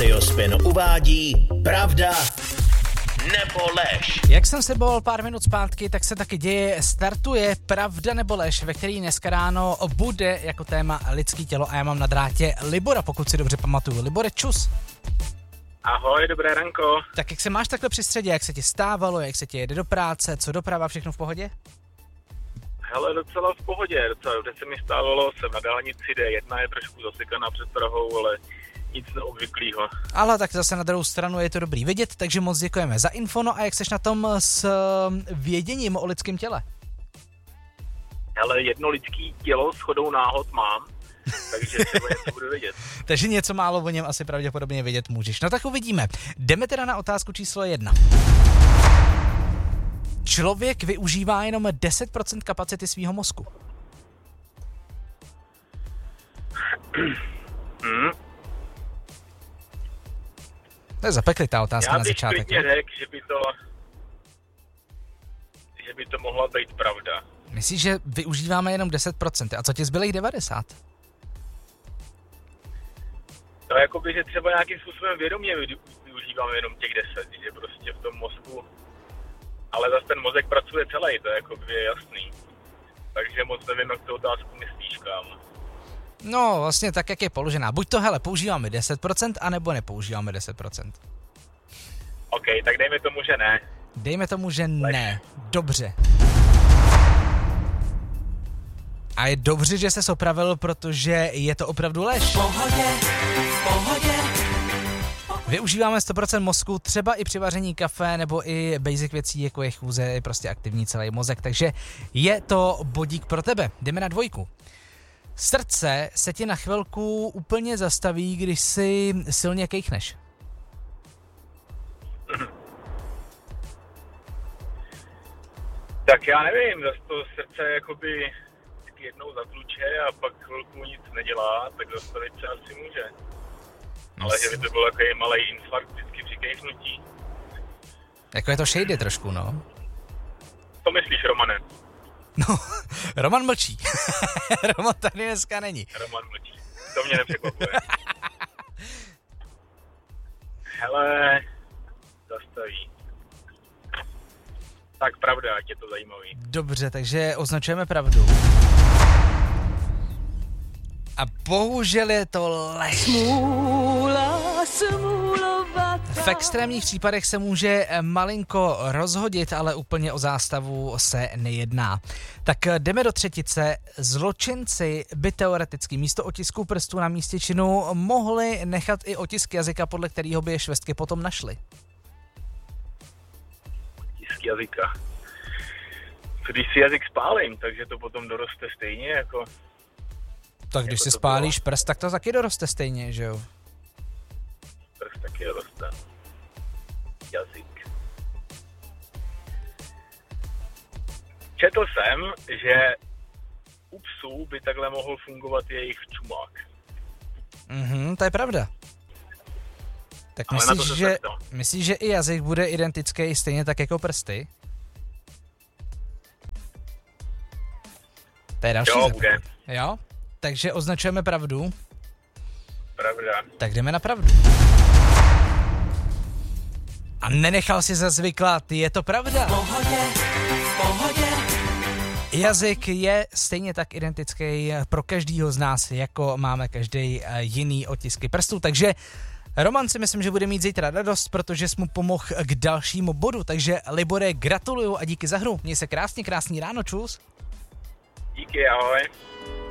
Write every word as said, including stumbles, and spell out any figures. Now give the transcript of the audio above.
Radiospin uvádí Pravda nebo lež. Jak jsem se bavil pár minut zpátky, tak se taky děje, startuje Pravda nebo lež, ve který dneska ráno bude jako téma lidský tělo a já mám na drátě Libora, pokud si dobře pamatuju. Libore, čus. Ahoj, dobré ranko. Tak jak se máš takhle při středě, jak se ti stávalo, jak se ti jede do práce, co doprava, všechno v pohodě? Hele, docela v pohodě, docela dobře se mi stávalo, jsem na dálnici D jedna, je trošku zasekaná před Prahou, ale nic neobvyklého. Ale tak zase na druhou stranu je to dobrý vidět, takže moc děkujeme za info. No a jak seš na tom s věděním o lidském těle? Hele, jedno lidský tělo shodou náhod mám, takže třeba něco budu vědět. Takže něco málo o něm asi pravděpodobně vědět můžeš. No tak uvidíme. Jdeme teda na otázku číslo jedna. Člověk využívá jenom deset procent kapacity svýho mozku. Hmm. To je zapeklitá otázka Já na začátek. Já bych klidně řekl, že by to, že by to mohla být pravda. Myslíš, že využíváme jenom deset procent? A co ti zbylých devadesát? No jakoby, že třeba nějakým způsobem vědomě využíváme jenom těch deset, že prostě v tom mozku, ale zase ten mozek pracuje celý, to je jakoby jasný. Takže moc nevím, jak tu otázku myslíš, kámo. No, vlastně tak, jak je položená. Buď to, hele, používáme deset procent, anebo nepoužíváme deset procent. OK, tak dejme tomu, že ne. Dejme tomu, že ne. Dobře. A je dobře, že ses opravil, protože je to opravdu lež. V pohodě, v pohodě. Využíváme sto procent mozku, třeba i při vaření kafe, nebo i basic věcí, jako je chůze, je prostě aktivní celý mozek, takže je to bodík pro tebe. Jdeme na dvojku. Srdce se ti na chvilku úplně zastaví, když si silně kejchneš. Tak já nevím, zase to srdce jakoby jednou zatluče a pak chvilku nic nedělá, tak zastavit se asi může. Ale že by to byl takový malej infarkt vždycky při kejchnutí. Jako je to shady trošku, no. Co myslíš, Romane? No, Roman mlčí. Roman tady dneska není. Roman mlčí. To mě nepřekvapuje. Hele, zastaví. Tak pravda, ať je to zajímavý. Dobře, takže označujeme pravdu. A bohužel je to lež. Smůla, v extrémních případech se může malinko rozhodit, ale úplně o zástavu se nejedná. Tak jdeme do třetice. Zločinci by teoreticky místo otisků prstů na místě činu mohli nechat i otisk jazyka, podle kterého by je švestky potom našli. Otisk jazyka. Co když si jazyk spálím, takže to potom doroste stejně jako... Tak když jako si spálíš bylo. Prst, tak to taky doroste stejně, že jo? Prst taky doroste. Jazyk. Četl jsem, že u psů by takhle mohl fungovat jejich čumák. Mhm, to je pravda. Tak ale myslíš, že, myslíš, že i jazyk bude identický stejně tak jako prsty? To je další jo, zapověď. bude. Jo? Takže označujeme pravdu. Pravda. Tak jdeme na pravdu. A nenechal si zazvyklat, je to pravda. V pohodě, v pohodě. Jazyk je stejně tak identický pro každýho z nás, jako máme každý jiný otisky prstů. Takže Roman si myslím, že bude mít zítra radost, protože jsi mu pomohl k dalšímu bodu. Takže Libore, gratuluju a díky za hru. Měj se krásně, krásný ráno, čus. Díky, ahoj.